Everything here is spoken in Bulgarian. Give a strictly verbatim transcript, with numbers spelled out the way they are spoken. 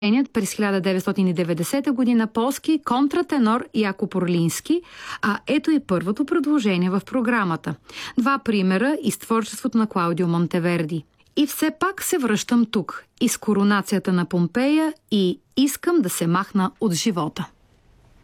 през хиляда деветстотин и деветдесета година полски контратенор Якоб Орлински, а ето и първото предложение в програмата. Два примера из творчеството на Клаудио Монтеверди. И все пак се връщам тук, из коронацията на Помпея и искам да се махна от живота.